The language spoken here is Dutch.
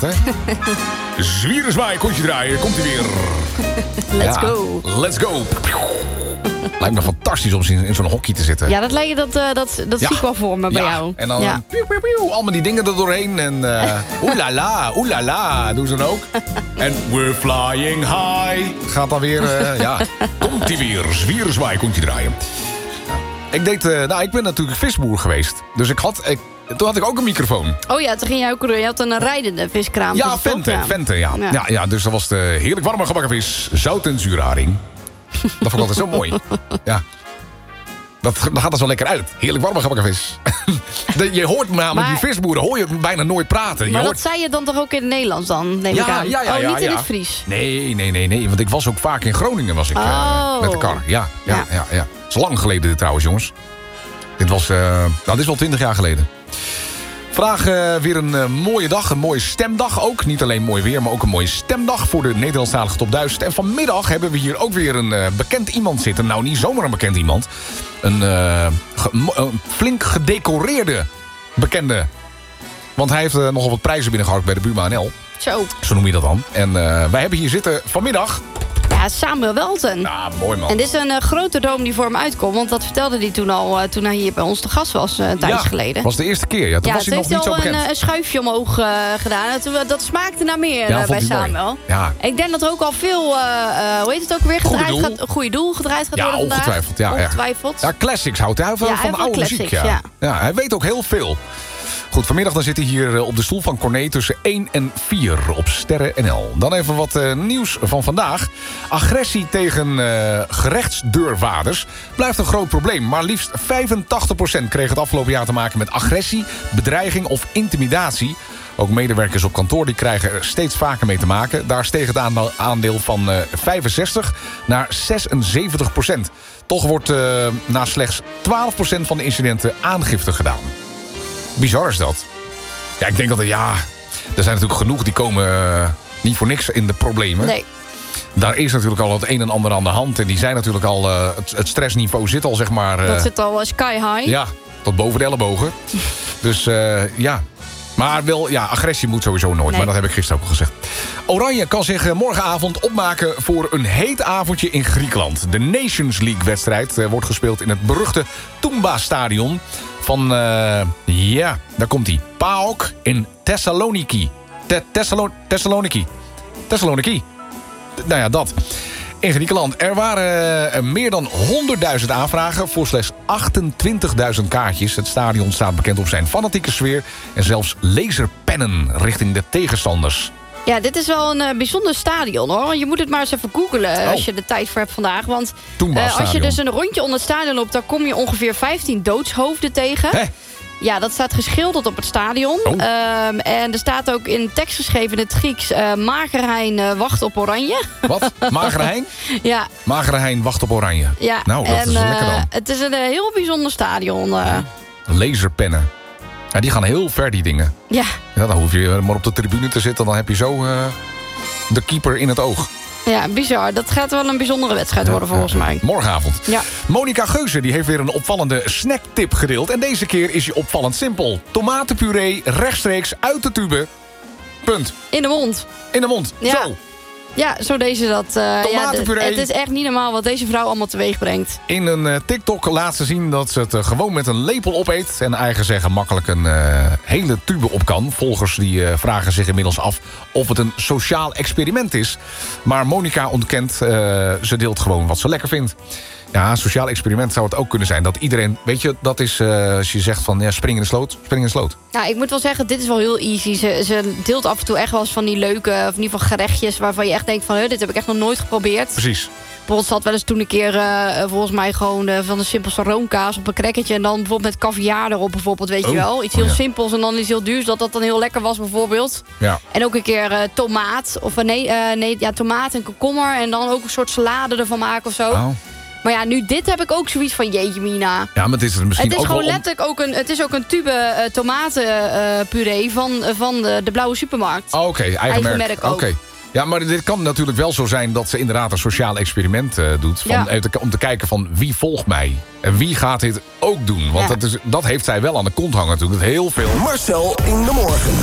Zwierenzwaai, kontje draaien, komt hij weer. Let's go. Let's go. Lijkt me fantastisch om in zo'n hockey te zitten. Ja, dat zie ik wel voor me bij jou. En dan pieuw, pieuw, pieuw, allemaal die dingen er doorheen. En oelala, doen ze dan ook. En we're flying high. Gaat dan weer, komt hij weer. Zwierenzwaai, kontje draaien. Ik ben natuurlijk visboer geweest. Dus toen had ik ook een microfoon. Oh ja, toen ging jij ook... Je had een rijdende viskraam. Ja, Vente, ja. Dus dat was de heerlijk warme gebakken vis. Zout en zuurharing. Dat vond ik altijd zo mooi. Ja. Dat gaat er zo lekker uit. Heerlijk warme gebakken vis. Je hoort namelijk die visboeren hoor je bijna nooit praten. Maar dat zei je dan toch ook in het Nederlands dan? Neem ik aan. Ja, niet in het Fries? Nee. Want ik was ook vaak in Groningen met de kar. Ja. Het is lang geleden trouwens, jongens. Dit is wel 20 jaar geleden. Vandaag weer een mooie dag, een mooie stemdag ook. Niet alleen mooi weer, maar ook een mooie stemdag voor de Nederlandstalige Top 1000. En vanmiddag hebben we hier ook weer een bekend iemand zitten. Nou, niet zomaar een bekend iemand. Een flink gedecoreerde bekende. Want hij heeft nogal wat prijzen binnengehaald bij de Buma NL. Zo noem je dat dan. En wij hebben hier zitten vanmiddag... Ja, Samuel Welten. Ja, mooi man. En dit is een grote droom die voor hem uitkomt. Want dat vertelde hij toen al, toen hij hier bij ons te gast was een tijdje geleden. Dat was de eerste keer. Ja, toen was hij nog niet zo bekend. Heeft al een schuifje omhoog gedaan. Dat smaakte naar meer bij Samuel. Ja. Ik denk dat er ook al veel, hoe heet het ook weer? Goede doel gedraaid gaat worden vandaag. Ongetwijfeld. Ja, classics houdt hij van de oude muziek. Ja, hij weet ook heel veel. Goed, vanmiddag dan zit hij hier op de stoel van Corné tussen 1 en 4 op Sterren NL. Dan even wat nieuws van vandaag. Agressie tegen gerechtsdeurwaarders blijft een groot probleem. Maar liefst 85% kreeg het afgelopen jaar te maken met agressie, bedreiging of intimidatie. Ook medewerkers op kantoor die krijgen er steeds vaker mee te maken. Daar steeg het aandeel van 65 naar 76%. Toch wordt na slechts 12% van de incidenten aangifte gedaan. Bizar is dat. Ja, ik denk dat er zijn natuurlijk genoeg die komen niet voor niks in de problemen. Nee. Daar is natuurlijk al het een en ander aan de hand. En die zijn natuurlijk al, het stressniveau zit al zeg maar... dat zit al sky high. Ja, tot boven de ellebogen. Dus Maar wel, agressie moet sowieso nooit. Nee. Maar dat heb ik gisteren ook al gezegd. Oranje kan zich morgenavond opmaken voor een heet avondje in Griekenland. De Nations League-wedstrijd wordt gespeeld in het beruchte Toumba-stadion van, daar komt hij. PAOK in Thessaloniki. Thessaloniki. Nou ja, dat. In Griekenland. Er waren meer dan 100.000 aanvragen voor slechts 28.000 kaartjes. Het stadion staat bekend op zijn fanatieke sfeer en zelfs laserpennen richting de tegenstanders. Ja, dit is wel een bijzonder stadion, hoor. Je moet het maar eens even googlen als je de tijd voor hebt vandaag. Want als je dus een rondje onder het stadion loopt, dan kom je ongeveer 15 doodshoofden tegen. Hè? Ja, dat staat geschilderd op het stadion. En er staat ook in tekst geschreven in het Grieks... Magerhein wacht op oranje. Wat? Magerhein? Ja. Magerhein wacht op oranje. Ja. Nou, dat is lekker dan. Het is een heel bijzonder stadion. Laserpennen. Ja, die gaan heel ver, die dingen. Ja. Dan hoef je maar op de tribune te zitten. Dan heb je zo de keeper in het oog. Ja, bizar. Dat gaat wel een bijzondere wedstrijd worden volgens mij. Morgenavond. Ja. Monica Geuze die heeft weer een opvallende snacktip gedeeld. En deze keer is hij opvallend simpel. Tomatenpuree rechtstreeks uit de tube. Punt. In de mond. In de mond. Ja. Zo. Ja, zo deze dat. Tomatenpuree. Het is echt niet normaal wat deze vrouw allemaal teweeg brengt. In een TikTok laat ze zien dat ze het gewoon met een lepel opeet. En eigen zeggen makkelijk een hele tube op kan. Volgers die vragen zich inmiddels af of het een sociaal experiment is. Maar Monica ontkent, ze deelt gewoon wat ze lekker vindt. Ja, een sociaal experiment zou het ook kunnen zijn. Dat iedereen, weet je, dat is als je zegt van spring in de sloot, spring in de sloot. Ja, ik moet wel zeggen, dit is wel heel easy. Ze deelt af en toe echt wel eens van die leuke, of in ieder geval gerechtjes... waarvan je echt denkt van, dit heb ik echt nog nooit geprobeerd. Precies. Bijvoorbeeld zat wel eens toen een keer, volgens mij gewoon van de simpelste roomkaas op een crackertje... en dan bijvoorbeeld met caviar erop bijvoorbeeld, weet je wel. Iets heel simpels en dan iets heel duurs, dat dan heel lekker was bijvoorbeeld. Ja. En ook een keer tomaat, of tomaat en komkommer... en dan ook een soort salade ervan maken of zo. Oh. Maar ja, nu dit heb ik ook zoiets van, jeetje mina. Ja, maar het is misschien het is ook gewoon letterlijk ook het is ook een tube tomatenpuree van de blauwe supermarkt. Oh, oké, eigen merk ook. Okay. Ja, maar dit kan natuurlijk wel zo zijn dat ze inderdaad een sociaal experiment doet. Om te kijken van wie volgt mij. En wie gaat dit ook doen. Want dat heeft zij wel aan de kont hangen natuurlijk. Heel veel. Marcel in de morgen.